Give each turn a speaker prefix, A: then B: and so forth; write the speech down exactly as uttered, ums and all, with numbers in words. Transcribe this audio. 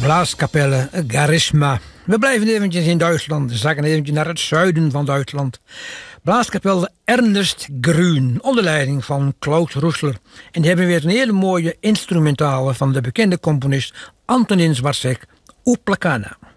A: Blaaskapelle Garisma. We blijven eventjes in Duitsland, we zakken eventjes naar het zuiden van Duitsland. Blaaskapelle Ernest Grün, onder leiding van Klaus Roesler. En die hebben weer een hele mooie instrumentale van de bekende componist Antonín Dvořák, Uplakana.